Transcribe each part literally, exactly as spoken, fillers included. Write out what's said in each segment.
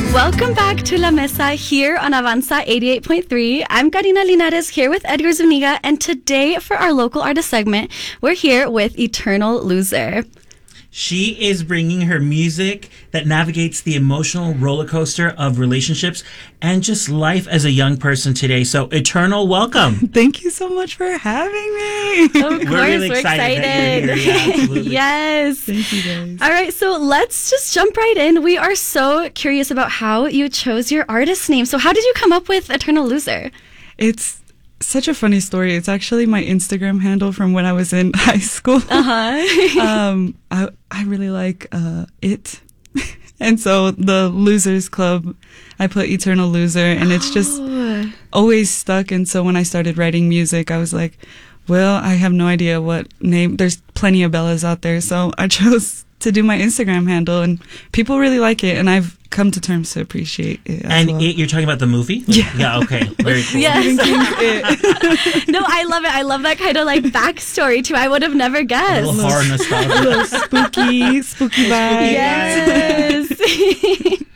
Welcome back to La Mesa here on Avanza eighty-eight point three. I'm Karina Linares here with Edgar Zuniga, and today for our local artist segment, we're here with Eternal Loser. She is bringing her music that navigates the emotional roller coaster of relationships and just life as a young person today. So, Eternal, welcome. Thank you so much for having me. Of course, we're really we're excited, excited. that you're here. Yeah, absolutely. Yes. Thank you, guys. All right, so let's just jump right in. We are so curious about how you chose your artist name. So how did you come up with Eternal Loser? It's such a funny story. It's actually my Instagram handle from when I was in high school. Uh-huh. um, I, I really like uh, it. And so the Losers Club, I put Eternal Loser, and it's just Oh. always stuck. And so when I started writing music, I was like, well, I have no idea what name. There's plenty of Bellas out there. So I chose to do my Instagram handle, and people really like it, and I've come to terms to appreciate it as And well. it, you're talking about the movie? Yeah. Yeah, okay. Very cool. Yes. It. No, I love it. I love that kind of like backstory too. I would have never A guessed. little horror nostalgia. A little spooky, spooky vibe. Yes.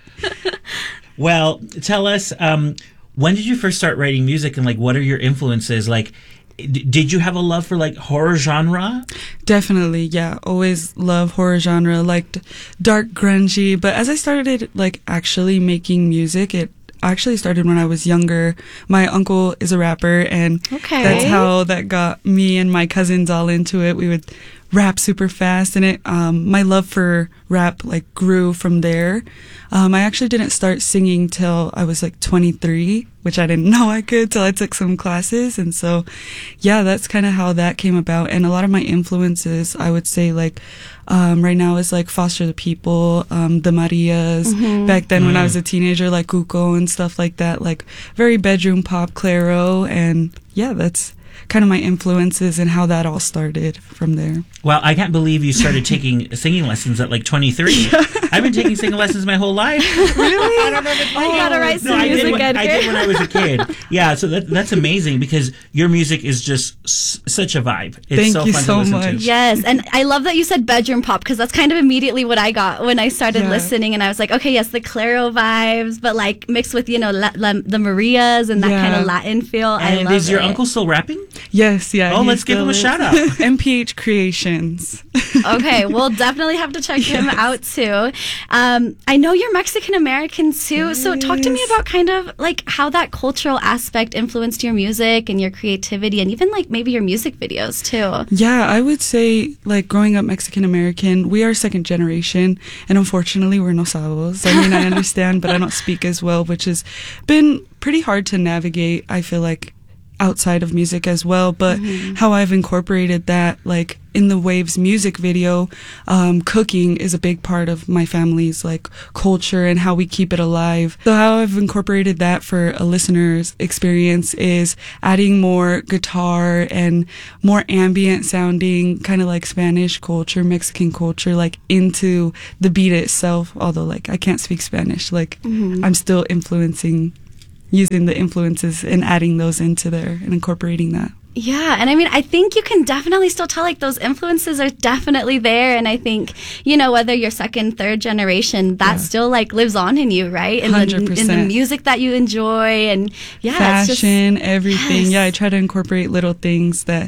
Well, tell us, um, when did you first start writing music, and like, what are your influences? Like, d- did you have a love for like horror genre? Definitely, yeah. Always love horror genre, liked dark grungy. But as I started like actually making music, it actually started when I was younger. My uncle is a rapper, and Okay. that's how that got me and my cousins all into it. We would rap super fast, and it um my love for rap like grew from there. um I actually didn't start singing till I was like twenty-three, which I didn't know I could till I took some classes. And so yeah, that's kind of how that came about. And a lot of my influences, I would say, like um right now is like Foster the People, um the Marias. Back then when I was a teenager, like Cuco and stuff like that, like very bedroom pop, Claro. And yeah, that's kind of my influences and how that all started from there. Well, I can't believe you started taking singing lessons at like twenty-three. I've been taking singing lessons my whole life. Really? I don't know if Oh, you gotta write some I did, music, when, I Edgar. did when I was a kid. Yeah, so that, that's amazing because your music is just s- such a vibe. It's Thank so you fun so to listen much. to. Yes, and I love that you said bedroom pop, because that's kind of immediately what I got when I started Yeah. listening, and I was like, okay, yes, the Claro vibes, but like mixed with, you know, la- la- the Marias and that Yeah. kind of Latin feel. I And love is your it. uncle still rapping? Yes, yeah. Oh, he let's give still him a is. shout out. M P H Creations. Okay, we'll definitely have to check him out too. Um, I know you're Mexican American too, so talk to me Yes. about kind of like how that cultural aspect influenced your music and your creativity, and even like maybe your music videos too. Yeah, I would say, like, growing up Mexican American, we are second generation, and unfortunately, we're no sabos. I mean, I understand, but I don't speak as well, which has been pretty hard to navigate, I feel like, outside of music as well. But how I've incorporated that, like, in the Waves music video, um, cooking is a big part of my family's, like, culture and how we keep it alive. So how I've incorporated that for a listener's experience is adding more guitar and more ambient sounding, kind of like Spanish culture, Mexican culture, like, into the beat itself. Although, like, I can't speak Spanish. Like, I'm still influencing using the influences and adding those into there and incorporating that. Yeah, and I mean, I think you can definitely still tell like those influences are definitely there, and I think, you know, whether you're second, third generation, that Yeah. still like lives on in you, right? In the in the one hundred percent. music that you enjoy, and yeah, it's just Fashion, everything. Yes. Yeah, I try to incorporate little things that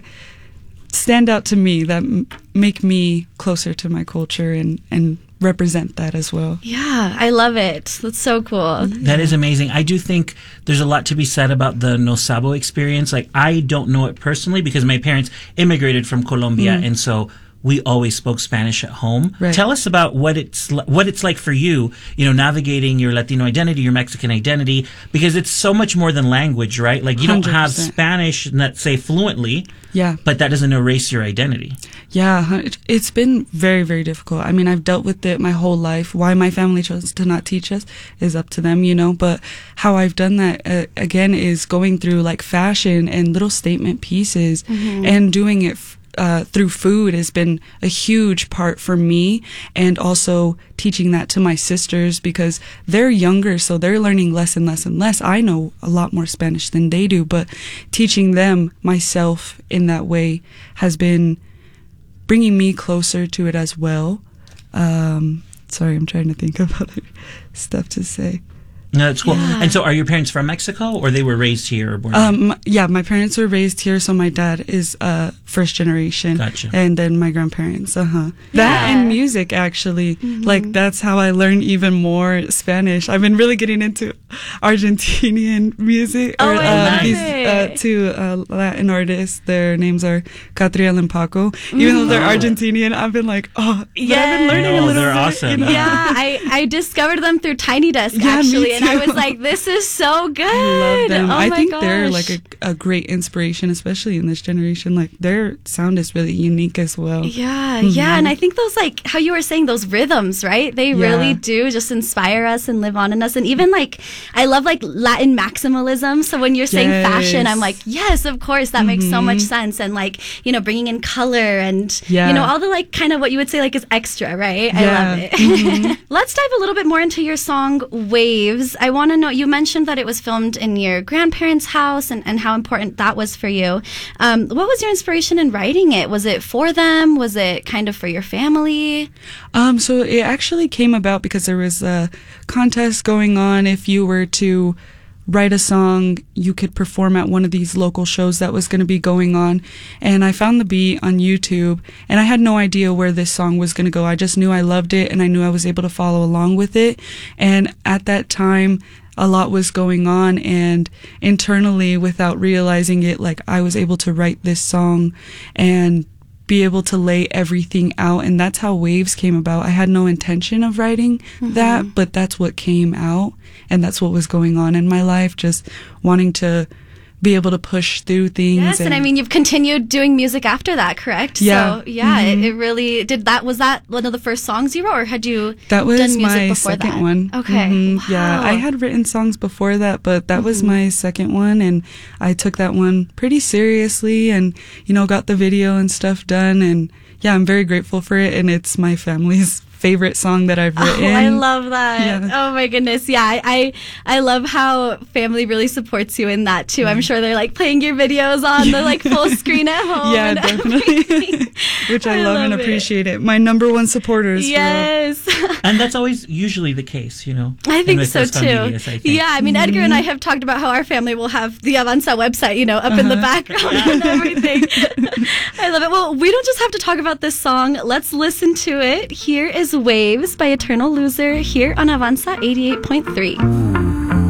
stand out to me, that m- make me closer to my culture and, and represent that as well. yeah, I love it. That's so cool. That is amazing. I do think there's a lot to be said about the No Sabo experience. Like, I don't know it personally because my parents immigrated from Colombia, and so we always spoke Spanish at home. Right. Tell us about what it's li- what it's like for you, you know, navigating your Latino identity, your Mexican identity, because it's so much more than language, right? Like, you don't have one hundred percent. Spanish, let's say, fluently, Yeah. but that doesn't erase your identity. Yeah, hun- it's been very, very difficult. I mean, I've dealt with it my whole life. Why my family chose to not teach us is up to them, you know, but how I've done that, uh, again, is going through like fashion and little statement pieces and doing it f- uh, through food has been a huge part for me, and also teaching that to my sisters because they're younger, so they're learning less and less and less. I know a lot more Spanish than they do, but teaching them myself in that way has been bringing me closer to it as well. Um, sorry, I'm trying to think of other stuff to say. No, that's cool. Yeah. And so, are your parents from Mexico, or they were raised here or born Um, yeah, my parents were raised here, so my dad is uh first generation. Gotcha. And then my grandparents. Uh huh. That Yeah. and music, actually. Like that's how I learned even more Spanish. I've been really getting into Argentinian music. Oh, I love these it. uh, two uh, Latin artists. Their names are Catriel and Paco. Even though they're Argentinian, I've been like, oh, but I've been learning No, a little they're bit. awesome. You know? Yeah, I, I discovered them through Tiny Desk, Yeah, me actually, and I too. was like, this is so good. I love them. Oh I my think gosh. they're like a, a great inspiration, especially in this generation. Like their sound is really unique as well. Yeah, yeah, and I think those, like how you were saying, those rhythms, right? They Yeah. really do just inspire us and live on in us. And even like, I love like Latin maximalism. So when you're saying fashion, I'm like, yes, of course, that makes so much sense. And like, you know, bringing in color and Yeah. you know all the like kind of what you would say like is extra, right? I Yeah. love it. Let's dive a little bit more into your song Waves. I want to know, you mentioned that it was filmed in your grandparents' house and, and how important that was for you. Um, what was your inspiration in writing it? Was it for them? Was it kind of for your family? Um, so it actually came about because there was a contest going on. If you were to write a song, you could perform at one of these local shows that was going to be going on. And I found the beat on YouTube, and I had no idea where this song was going to go. I just knew I loved it, and I knew I was able to follow along with it. And at that time, a lot was going on, and internally, without realizing it, like I was able to write this song and be able to lay everything out. And that's how Waves came about. I had no intention of writing that, but that's what came out, and that's what was going on in my life, just wanting to be able to push through things. Yes, and, I mean, you've continued doing music after that, correct? Yeah. So, yeah, it, it really did. That was that one of the first songs you wrote, or had you that was done music my before second that? one. Okay. Mhm. Wow. Yeah, I had written songs before that, but that was my second one, and I took that one pretty seriously, and you know, got the video and stuff done, and yeah, I'm very grateful for it, and it's my family's favorite song that I've written. Oh, I love that. Yeah. Oh my goodness. Yeah, I, I I love how family really supports you in that too. I'm sure they're like playing your videos on the like full screen at home. Yeah, and definitely. everything. Which I, I love and love it. appreciate it. My number one supporters. for real. Yes. And that's always usually the case, you know. I think in so West too. Familias, I think. Yeah, I mean, Edgar and I have talked about how our family will have the Avanza website, you know, up in the background and everything. I love it. Well, we don't just have to talk about this song. Let's listen to it. Here is Waves by Eternal Loser here on Avanza eighty-eight point three.